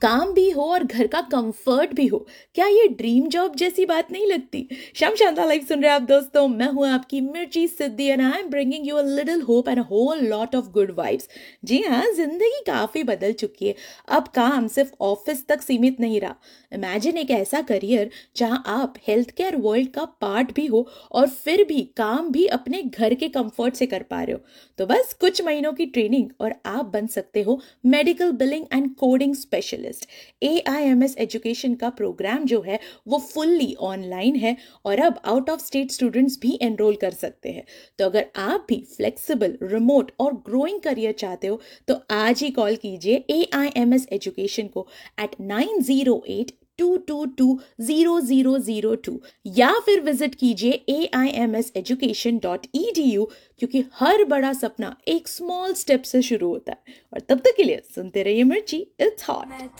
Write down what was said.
काम भी हो और घर का कंफर्ट भी हो, क्या ये ड्रीम जॉब जैसी बात नहीं लगती? शाम शांता लाइव सुन रहे हैं आप दोस्तों, मैं हूं आपकी मिर्ची सिद्धि and I am bringing you a little hope and a whole lot of good vibes. जी हाँ, जिंदगी काफी बदल चुकी है। अब काम सिर्फ ऑफिस तक सीमित नहीं रहा। इमेजिन एक ऐसा करियर जहां आप हेल्थ केयर वर्ल्ड का पार्ट भी हो और फिर भी काम भी अपने घर के कंफर्ट से कर पा रहे हो। तो बस कुछ महीनों की ट्रेनिंग और आप बन सकते हो medical billing and coding specialist. AIMS education का प्रोग्राम जो है वो फुल्ली ऑनलाइन है और अब आउट ऑफ स्टेट स्टूडेंट्स भी एनरोल कर सकते हैं। तो अगर आप भी फ्लेक्सिबल, रिमोट और ग्रोइंग करियर चाहते हो तो आज ही कॉल कीजिए AIMS एजुकेशन को at 908-222-0002 या फिर विजिट कीजिए AIMSeducation.edu, क्योंकि हर बड़ा सपना एक स्मॉल स्टेप से शुरू होता है। और तब तक के लिए सुनते रहिए मिर्ची, इट्स हॉट।